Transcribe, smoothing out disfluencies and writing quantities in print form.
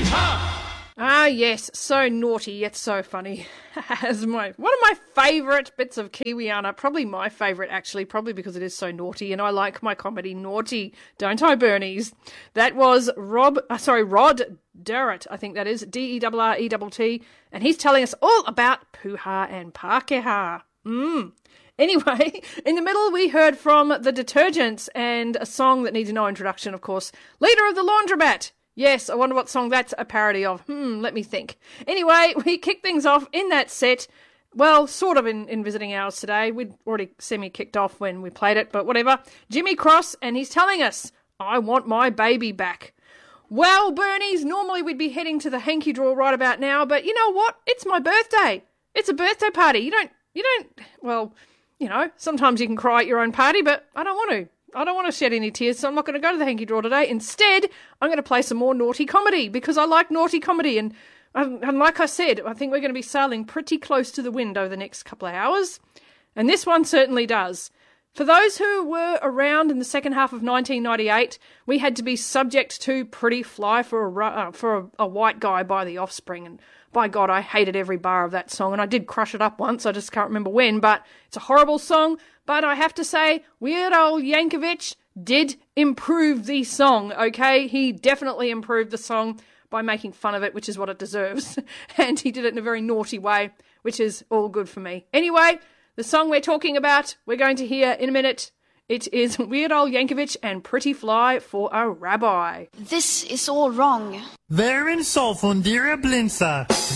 Ah, yes, so naughty yet so funny. As one of my favourite bits of Kiwiana, probably my favourite actually, probably because it is so naughty, and I like my comedy naughty, don't I, Bernies? That was Rod Durrett, I think that is, Derrett, and he's telling us all about Puha and Pākehā. Anyway, in the middle we heard from The Detergents and a song that needs no introduction, of course, Leader of the Laundromat. Yes, I wonder what song that's a parody of. Let me think. Anyway, we kicked things off in that set. Well, sort of in visiting hours today. We'd already semi-kicked off when we played it, but whatever. Jimmy Cross, and he's telling us, I want my baby back. Well, Bernies, normally we'd be heading to the hanky draw right about now, but you know what? It's my birthday. It's a birthday party. You don't, well, you know, sometimes you can cry at your own party, but I don't want to. I don't want to shed any tears, so I'm not going to go to the hanky draw today. Instead, I'm going to play some more naughty comedy because I like naughty comedy. And like I said, I think we're going to be sailing pretty close to the wind over the next couple of hours. And this one certainly does. For those who were around in the second half of 1998, we had to be subject to Pretty Fly for a White Guy by The Offspring. And by God, I hated every bar of that song. And I did crush it up once. I just can't remember when. But it's a horrible song. But I have to say, Weird Al Yankovic did improve the song, okay? He definitely improved the song by making fun of it, which is what it deserves. And he did it in a very naughty way, which is all good for me. Anyway, the song we're talking about, we're going to hear in a minute. It is Weird Al Yankovic and Pretty Fly for a Rabbi. This is all wrong. Wären so von dir Blinzer.